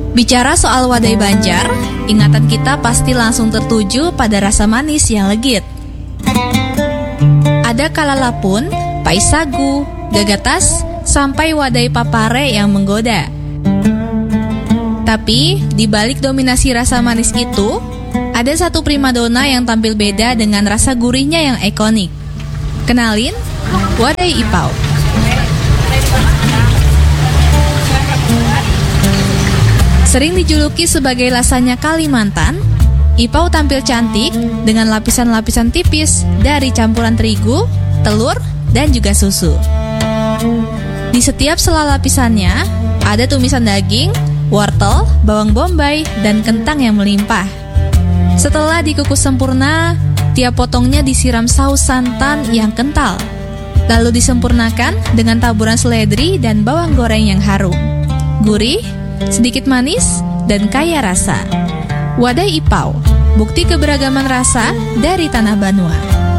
Bicara soal wadai Banjar, ingatan kita pasti langsung tertuju pada rasa manis yang legit. Ada kalalapun, pai sagu, gagatas, sampai wadai papare yang menggoda. Tapi, di balik dominasi rasa manis itu, ada satu primadona yang tampil beda dengan rasa gurihnya yang ikonik. Kenalin, wadai ipau. Sering dijuluki sebagai lasanya Kalimantan, ipau tampil cantik dengan lapisan-lapisan tipis dari campuran terigu, telur, dan juga susu. Di setiap sela lapisannya, ada tumisan daging, wortel, bawang bombay, dan kentang yang melimpah. Setelah dikukus sempurna, tiap potongnya disiram saus santan yang kental. Lalu disempurnakan dengan taburan seledri dan bawang goreng yang harum. Gurih, sedikit manis, dan kaya rasa. Wadai ipau, bukti keberagaman rasa dari tanah Banua.